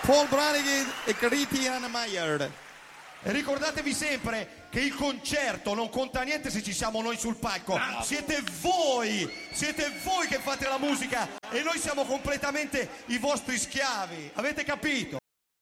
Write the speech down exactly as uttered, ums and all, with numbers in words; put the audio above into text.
Paul Brannigan e Christian Meyer. E ricordatevi sempre che il concerto non conta niente se ci siamo noi sul palco. Bravo. Siete voi, siete voi che fate la musica e noi siamo completamente i vostri schiavi. Avete capito?